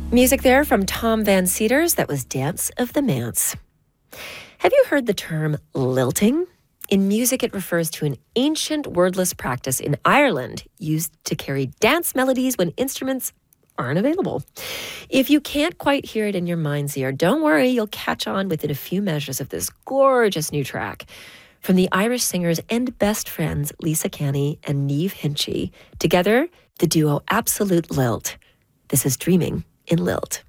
Music there from Tom Van Cedars. That was Dance of the Manse. Have you heard the term lilting? In music, it refers to an ancient wordless practice in Ireland used to carry dance melodies when instruments aren't available. If you can't quite hear it in your mind's ear, don't worry, you'll catch on within a few measures of this gorgeous new track. From the Irish singers and best friends Lisa Canny and Niamh Hinchy, together, the duo Absolute Lilt. This is Dreaming in Lilt.